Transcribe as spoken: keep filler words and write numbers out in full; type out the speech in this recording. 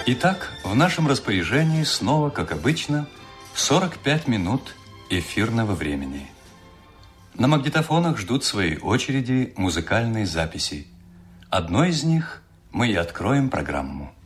Итак, в нашем распоряжении снова, как обычно, сорок пять минут эфирного времени. На магнитофонах ждут своей очереди музыкальные записи. Одной из них мы и откроем программу.